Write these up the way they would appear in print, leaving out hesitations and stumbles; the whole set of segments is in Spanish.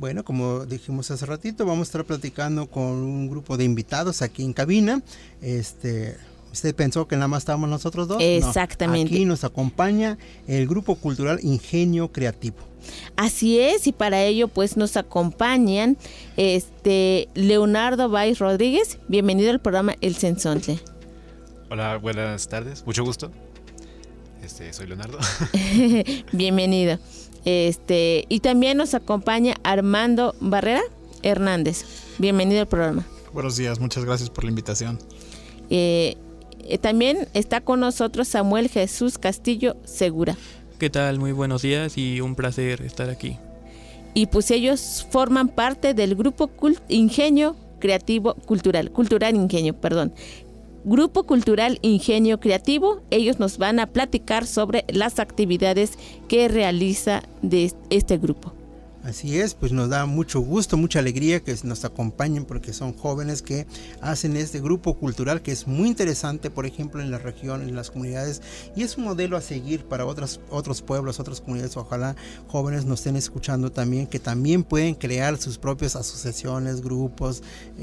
Bueno, como dijimos hace ratito, vamos a estar platicando con un grupo de invitados aquí en cabina. ¿Usted pensó que nada más estábamos nosotros dos? Exactamente. No, aquí nos acompaña el Grupo Cultural Ingenio Creativo. Así es, y para ello pues nos acompañan Leonardo Valls Rodríguez. Bienvenido al programa El Sensontle. Hola, buenas tardes, mucho gusto. Soy Leonardo. Bienvenido. Y también nos acompaña Armando Barrera Hernández. Bienvenido al programa. Buenos días, muchas gracias por la invitación. También está con nosotros Samuel Jesús Castillo Segura. ¿Qué tal? Muy buenos días y un placer estar aquí. Y pues ellos forman parte del Grupo Ingenio Creativo Cultural Ingenio, Grupo Cultural Ingenio Creativo. Ellos nos van a platicar sobre las actividades que realiza de este grupo. Así es, pues nos da mucho gusto, mucha alegría que nos acompañen porque son jóvenes que hacen este grupo cultural que es muy interesante, por ejemplo, en la región, en las comunidades, y es un modelo a seguir para otros pueblos, otras comunidades. Ojalá jóvenes nos estén escuchando también, que también pueden crear sus propias asociaciones, grupos,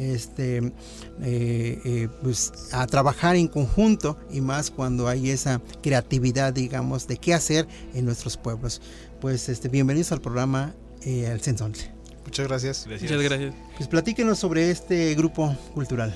pues a trabajar en conjunto, y más cuando hay esa creatividad, digamos, de qué hacer en nuestros pueblos. Pues bienvenidos al programa El Sensontle. Muchas gracias. Muchas gracias. Pues platíquenos sobre este grupo cultural.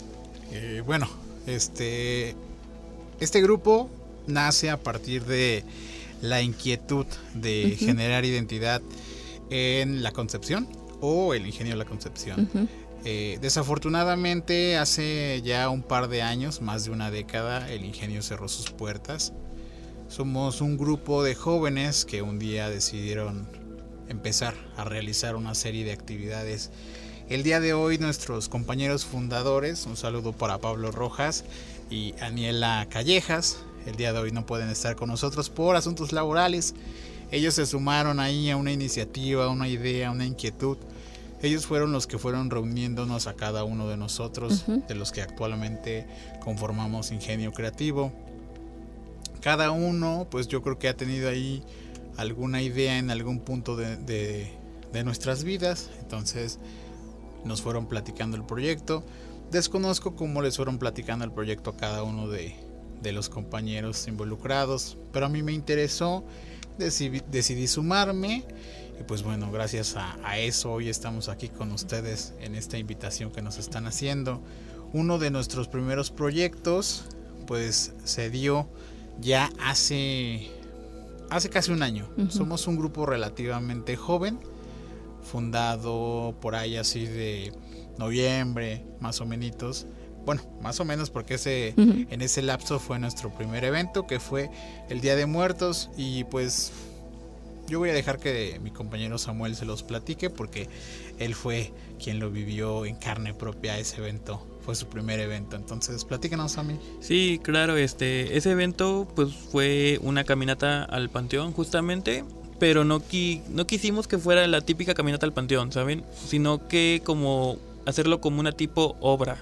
Este grupo nace a partir de la inquietud de generar identidad en la Concepción o el Ingenio de la Concepción. Desafortunadamente, hace ya un par de años, más de una década, el Ingenio cerró sus puertas. Somos un grupo de jóvenes que un día decidieron empezar a realizar una serie de actividades. El día de hoy nuestros compañeros fundadores, un saludo para Pablo Rojas y Aniela Callejas, el día de hoy no pueden estar con nosotros por asuntos laborales. Ellos se sumaron ahí a una iniciativa, una idea, una inquietud. Ellos fueron los que fueron reuniéndonos a cada uno de nosotros, de los que actualmente conformamos Ingenio Creativo. Cada uno, pues yo creo que ha tenido ahí alguna idea en algún punto de nuestras vidas. Entonces nos fueron platicando el proyecto. Desconozco cómo les fueron platicando el proyecto a cada uno de los compañeros involucrados, pero a mí me interesó, decidí sumarme, y pues bueno, gracias a eso hoy estamos aquí con ustedes en esta invitación que nos están haciendo. Uno de nuestros primeros proyectos pues se dio ya hace casi un año. Somos un grupo relativamente joven, fundado por ahí así de noviembre, más o menos. Bueno, más o menos porque en ese lapso fue nuestro primer evento, que fue el Día de Muertos. Y pues yo voy a dejar que mi compañero Samuel se los platique, porque él fue quien lo vivió en carne propia ese evento. Fue su primer evento, entonces platícanos a mí. Sí, claro, ese evento pues fue una caminata al Panteón justamente, pero no quisimos que fuera la típica caminata al Panteón, ¿saben? Sino que como hacerlo como una tipo obra.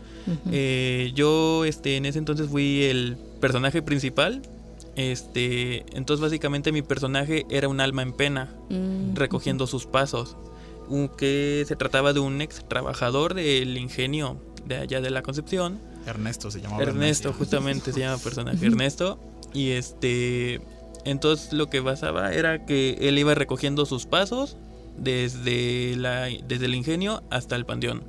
Yo en ese entonces fui el personaje principal. Entonces básicamente mi personaje era un alma en pena, recogiendo sus pasos, que se trataba de un ex trabajador del ingenio de allá de la Concepción. Ernesto se llamaba. Ernesto, justamente se llama personaje Ernesto. Y entonces lo que pasaba era que él iba recogiendo sus pasos desde el ingenio hasta el panteón.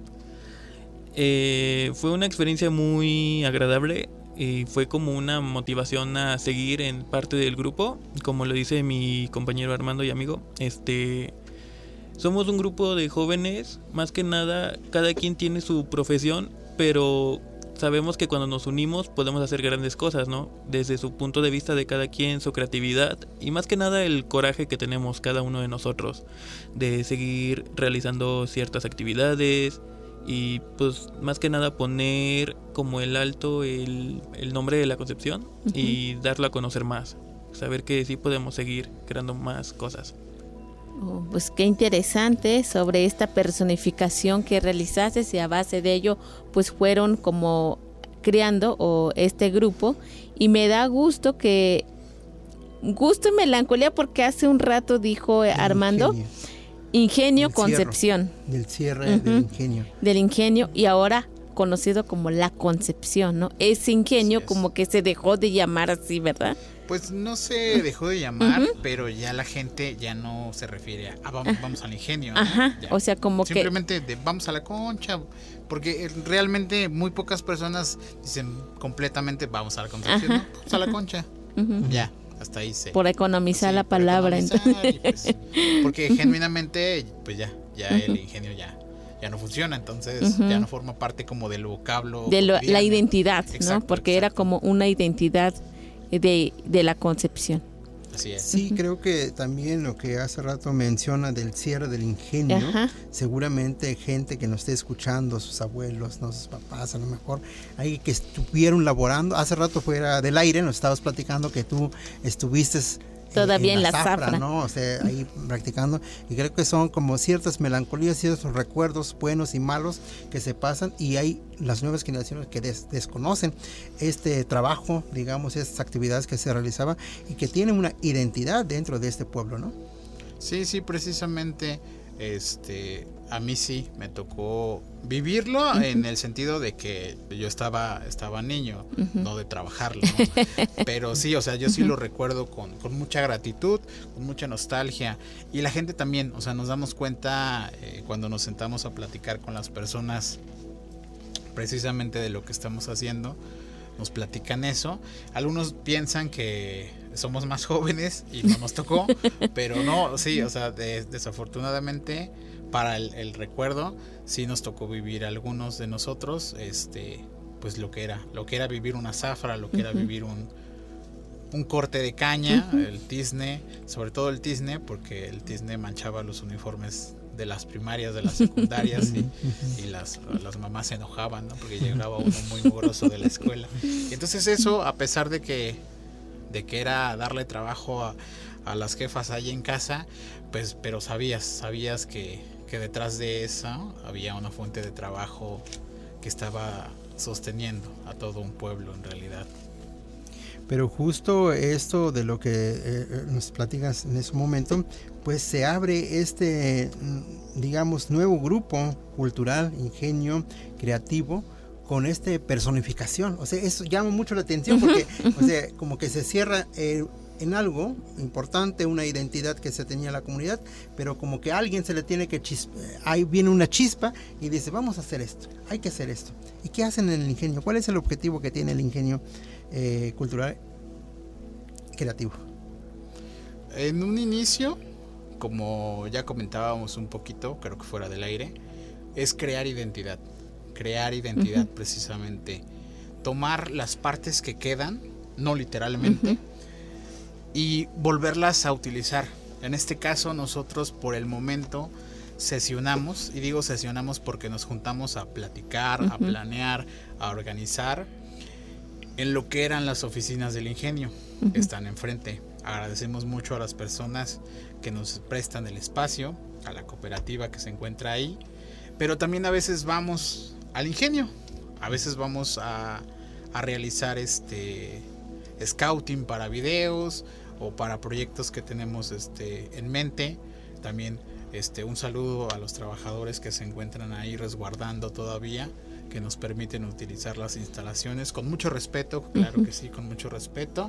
Fue una experiencia muy agradable y fue como una motivación a seguir en parte del grupo. Como lo dice mi compañero Armando y amigo, somos un grupo de jóvenes, más que nada cada quien tiene su profesión, pero sabemos que cuando nos unimos podemos hacer grandes cosas, ¿no? Desde su punto de vista de cada quien, su creatividad y más que nada el coraje que tenemos cada uno de nosotros de seguir realizando ciertas actividades y pues más que nada poner como el alto el nombre de la Concepción y darlo a conocer más, saber que sí podemos seguir creando más cosas. Pues qué interesante sobre esta personificación que realizaste, y a base de ello pues fueron como creando este grupo, y me da gusto y melancolía porque hace un rato dijo Armando Ingenio Del cierre. Concepción. Del cierre del ingenio. Del ingenio, y ahora conocido como La Concepción, ¿no? Ese ingenio Así es. como que se dejó de llamar así, ¿verdad? Pues no se dejó de llamar, pero ya la gente ya no se refiere a vamos al ingenio, ¿no? Ajá, Ya. o sea, como que... Simplemente vamos a la Concha, porque realmente muy pocas personas dicen completamente vamos a la Concepción, Ajá, ¿no? Vamos a la Concha. Ujú. Ya, hasta ahí se... Por economizar sí, la por palabra. economizar y pues, porque genuinamente, pues ya el ingenio ya no funciona, entonces ya no forma parte como del vocablo De la cotidiano. identidad, ¿no? Exacto, Porque era exacto. como una identidad de la Concepción. Así es. Sí, creo que también lo que hace rato menciona del cierre del ingenio, Ajá. seguramente gente que nos esté escuchando, sus abuelos, no, sus papás, a lo mejor, hay que estuvieron laborando. Hace rato fuera del aire nos estabas platicando que tú estuviste Todavía en la zafra. ¿no? O sea, ahí practicando, y creo que son como ciertas melancolías, ciertos recuerdos buenos y malos que se pasan, y hay las nuevas generaciones que desconocen este trabajo, digamos, estas actividades que se realizaba y que tienen una identidad dentro de este pueblo, ¿no? Sí, precisamente, a mí sí me tocó vivirlo en el sentido de que yo estaba niño, no de trabajarlo, ¿no? Pero sí, o sea, yo sí lo recuerdo con mucha gratitud, con mucha nostalgia, y la gente también, o sea, nos damos cuenta cuando nos sentamos a platicar con las personas precisamente de lo que estamos haciendo, nos platican eso. Algunos piensan que somos más jóvenes y no nos tocó, pero no, sí, o sea, desafortunadamente para el recuerdo sí nos tocó vivir algunos de nosotros, pues lo que era vivir una zafra, lo que era vivir un corte de caña, el tizne, sobre todo el tizne, porque el tizne manchaba los uniformes de las primarias, de las secundarias, y las mamás se enojaban, ¿no? Porque llegaba uno muy mugroso de la escuela. Y entonces eso, a pesar de que era darle trabajo a las jefas ahí en casa, pues, pero sabías que detrás de eso había una fuente de trabajo que estaba sosteniendo a todo un pueblo en realidad. Pero justo esto de lo que nos platicas en ese momento, pues se abre digamos, nuevo grupo cultural, ingenio, creativo, con personificación. O sea, eso llama mucho la atención porque, o sea, como que se cierra en algo importante, una identidad que se tenía la comunidad, pero como que a alguien se le tiene que ahí viene una chispa y dice, vamos a hacer esto, hay que hacer esto. ¿Y qué hacen en el ingenio? ¿Cuál es el objetivo que tiene el ingenio cultural creativo? En un inicio, como ya comentábamos un poquito, creo que fuera del aire, es crear identidad precisamente, tomar las partes que quedan, no literalmente, y volverlas a utilizar. En este caso nosotros por el momento sesionamos, y digo sesionamos porque nos juntamos a platicar, a planear, a organizar en lo que eran las oficinas del ingenio, que están enfrente. Agradecemos mucho a las personas que nos prestan el espacio, a la cooperativa que se encuentra ahí, pero también a veces vamos al ingenio, a veces vamos a realizar scouting para videos o para proyectos que tenemos en mente. También un saludo a los trabajadores que se encuentran ahí resguardando todavía, que nos permiten utilizar las instalaciones con mucho respeto, claro que sí, con mucho respeto.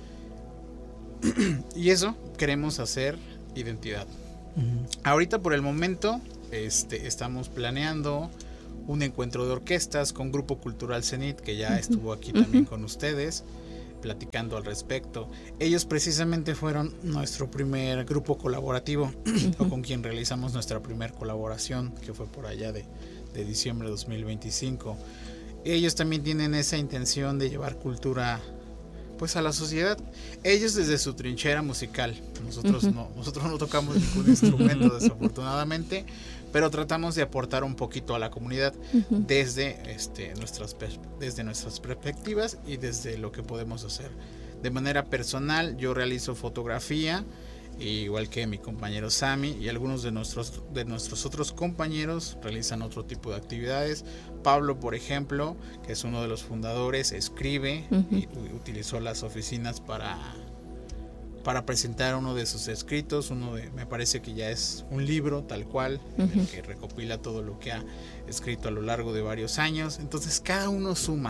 Y eso, queremos hacer identidad. Ahorita por el momento estamos planeando un encuentro de orquestas con Grupo Cultural Cenit, que ya estuvo aquí también con ustedes platicando al respecto. Ellos precisamente fueron nuestro primer grupo colaborativo o con quien realizamos nuestra primera colaboración, que fue por allá de diciembre de 2025. Ellos también tienen esa intención de llevar cultura pues a la sociedad. Ellos desde su trinchera musical, nosotros no tocamos ningún instrumento desafortunadamente, pero tratamos de aportar un poquito a la comunidad desde nuestras perspectivas y desde lo que podemos hacer. De manera personal, yo realizo fotografía, igual que mi compañero Sammy, y algunos de nuestros otros compañeros realizan otro tipo de actividades. Pablo, por ejemplo, que es uno de los fundadores, escribe y utilizó las oficinas para para presentar uno de sus escritos, me parece que ya es un libro tal cual, en el que recopila todo lo que ha escrito a lo largo de varios años. Entonces cada uno suma,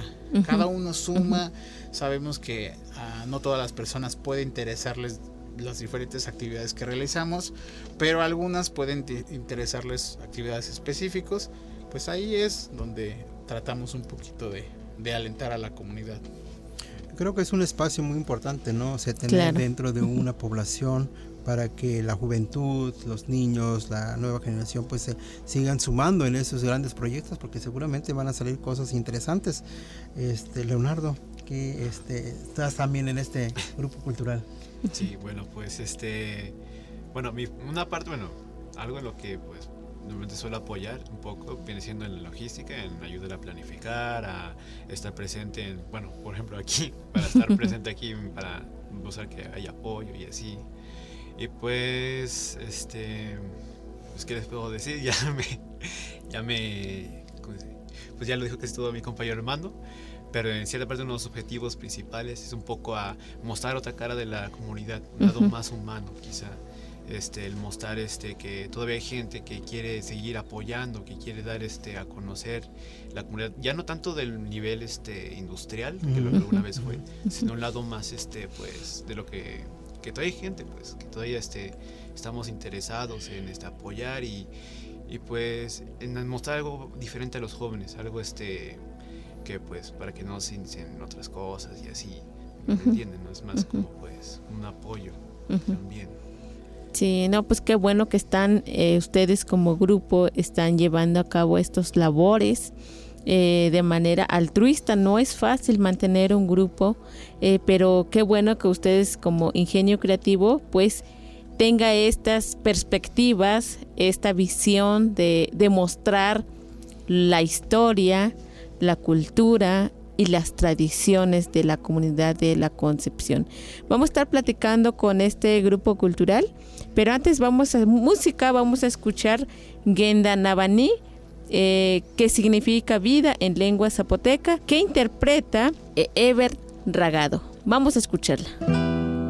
sabemos que no todas las personas puede interesarles las diferentes actividades que realizamos, pero algunas pueden interesarles actividades específicas, pues ahí es donde tratamos un poquito de alentar a la comunidad. Creo que es un espacio muy importante, ¿no? O sea, tener Claro. dentro de una población para que la juventud, los niños, la nueva generación, pues se sigan sumando en esos grandes proyectos, porque seguramente van a salir cosas interesantes. Leonardo, que estás también en este grupo cultural. Sí, bueno, pues una parte, algo en lo que pues normalmente suelo apoyar un poco viene siendo en la logística, en ayudar a planificar, a estar presente por ejemplo aquí, para estar presente aquí, para buscar que haya apoyo y así. Y pues, pues ¿qué les puedo decir? Pues ya lo dijo casi todo mi compañero Armando. Pero en cierta parte uno de los objetivos principales es un poco a mostrar otra cara de la comunidad, un lado más humano quizá, el mostrar que todavía hay gente que quiere seguir apoyando, que quiere dar a conocer la comunidad, ya no tanto del nivel industrial, que lo que alguna vez fue, sino un lado más pues de lo que todavía hay gente, pues que todavía estamos interesados en apoyar y pues en mostrar algo diferente a los jóvenes, algo que pues para que no se inicien otras cosas y así, ¿me entienden? ¿No? Es más como pues un apoyo también. Sí, no, pues qué bueno que están ustedes como grupo están llevando a cabo estos labores de manera altruista. No es fácil mantener un grupo, pero qué bueno que ustedes como Ingenio Creativo pues tenga estas perspectivas, esta visión de mostrar la historia, la cultura y las tradiciones de la comunidad de la Concepción. Vamos a estar platicando con este grupo cultural, pero antes vamos a música, vamos a escuchar Genda Navaní, que significa vida en lengua zapoteca, que interpreta Ever Ragado. Vamos a escucharla.